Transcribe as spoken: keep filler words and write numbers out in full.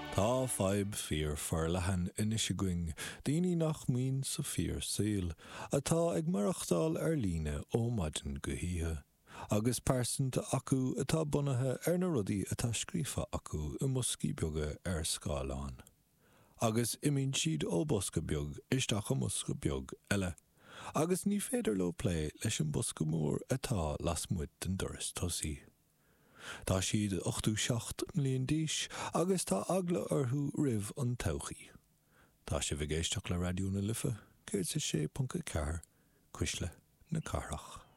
Tá feib fíor forlahan inis going, daoine nach mín sa fíor síl, atá ag marachtáil ar líne ó maidin go híthe. Agus persanta acu atá bunathe ar na rudaí atá scríofa acu i muscí beaga ar scáileán. Agus imíonn siad ó bosca beag isteach a musca beag eile. Agus ní féidir le lé leis an bosca mór atá las muid den doras tosaí. Tá siad ochtú seacht mbliain díos agus tá agla orthú ribh an tochaí. Tá sé bhigéisteach le radioúna lifa, céir sa sé punca ceathar, cuisle na carach.